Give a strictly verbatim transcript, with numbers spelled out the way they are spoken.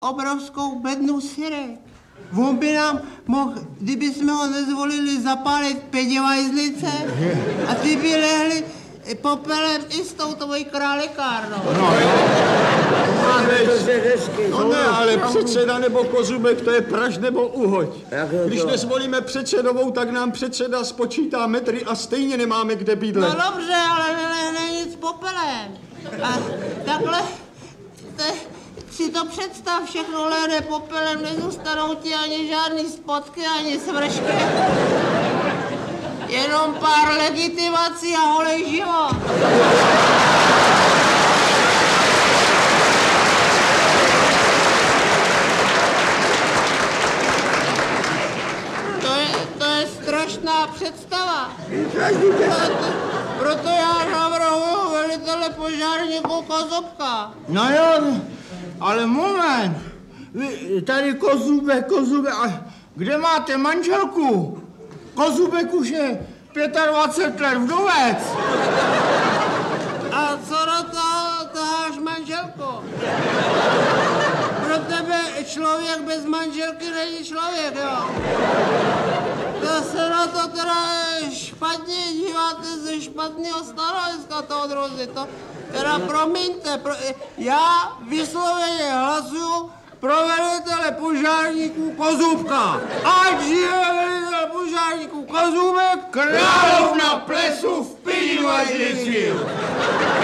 obrovskou bednu syrek. On by nám mohl, kdyby jsme ho nezvolili, zapálit peděvajzlice a ty by lehli popelem i s touto mojí králikárnou. No jo. No ne, ale předseda nebo Kozubek, to je praž nebo uhoď. Když nezvolíme předsedovou, tak nám předseda spočítá metry a stejně nemáme kde bydlet. No dobře, ale nelehne nic popelem. A takhle te, si to představ, všechno lehne popelem, nezůstanou ti ani žádný spotky, ani svršky. Jenom pár legitimací a holej život. To je, to je strašná představa. Proto, proto já navrhuju velitele požárníku Kozubka. No jo, ale moment. Vy tady Kozubek, Kozubek, a kde máte manželku? Kozubek už je dvacet pět let vdovec. A co do toho, to máš manželku? Pro tebe člověk bez manželky není člověk, jo? To se na to teda špatně díváte ze špatného stanoviska toho druzy. To teda promiňte, pro, já vysloveně hlasuju pro velitele požárníků Kozubka. Ať žije velitel požárníků Kozubek, Královna plesu v Peděvajzlici.